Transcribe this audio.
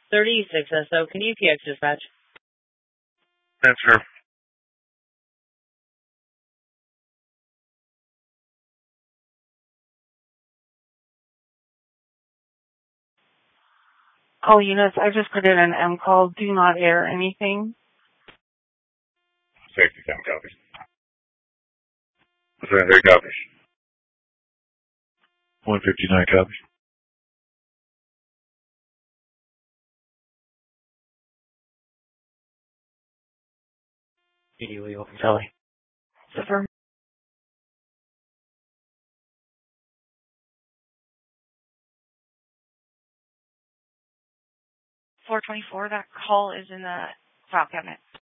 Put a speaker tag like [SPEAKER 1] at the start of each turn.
[SPEAKER 1] 36 SO, can you PX dispatch?
[SPEAKER 2] That's her.
[SPEAKER 3] Oh, units, I just put in an M call. Do not air anything.
[SPEAKER 2] Safety count copies. 73 copies. 159 copies.
[SPEAKER 1] Immediately open telly.
[SPEAKER 3] Zipper. 424, that call is in the file cabinet.